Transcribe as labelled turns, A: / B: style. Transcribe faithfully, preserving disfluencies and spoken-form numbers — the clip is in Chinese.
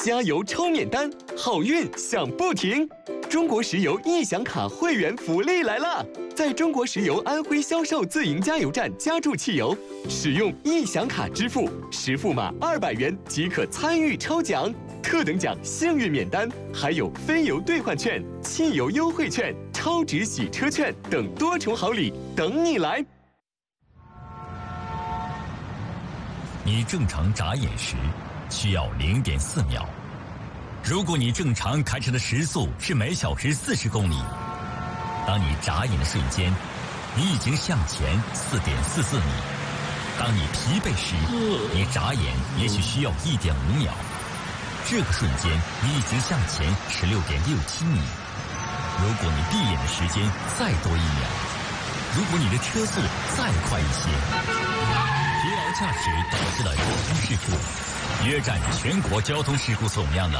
A: 加油抽免单，好运享不停！中国石油易享卡会员福利来了！在中国石油安徽销售自营加油站加注汽油，使用易享卡支付，实付码二百元即可参与抽奖。特等奖幸运免单，还有飞油兑换券、汽油优惠券、超值洗车券等多重好礼等你来。
B: 你正常眨眼时需要零点四秒。如果你正常开车的时速是每小时四十公里，当你眨眼的瞬间，你已经向前四点四四米。当你疲惫时，你眨眼也许需要一点五秒。这个瞬间，你已经向前十六点六七米。如果你闭眼的时间再多一秒，如果你的车速再快一些，疲劳驾驶导致的交通事故，约占全国交通事故总量的